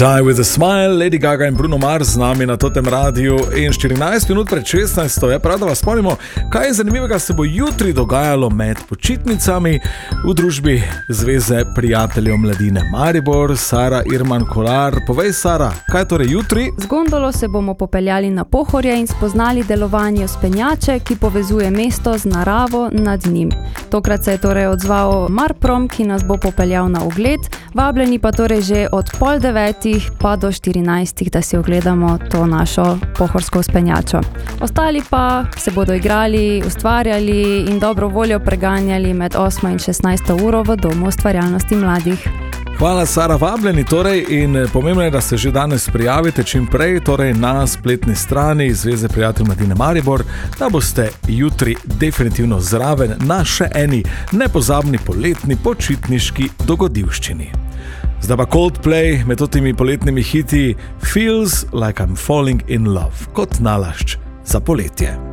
Die with a Smile, Lady Gaga in Bruno Mars z nami na Totem Radiu in 14 minut pred 16. je prav, da vas spomnimo, kaj zanimivega se bo jutri dogajalo med počitnicami v družbi Zveze prijateljev mladine Maribor. Sara Irman Kolar, povej Sara, kaj torej jutri? Z gondolo se bomo popeljali na Pohorje in spoznali delovanje vzpenjače, ki povezuje mesto z naravo nad njim. Tokrat se je torej odzval Marprom, ki nas bo popeljal na ogled, vabljeni pa torej že od 8:30 pa do 14, da si ogledamo to našo pohorsko vzpenjačo. Ostali pa se bodo igrali, ustvarjali in dobro voljo preganjali med 8 in 16 uro v Domu ustvarjalnosti mladih. Hvala, Sara, vabljeni torej in pomembno je, da se že danes prijavite čim prej, torej na spletni strani Zveze prijateljev mladine Maribor, da boste jutri definitivno zraven na še eni nepozabni poletni počitniški dogodivščini. Zdaj pa Coldplay med temi poletnimi hiti Feels Like I'm Falling in Love, kot nalašč za poletje.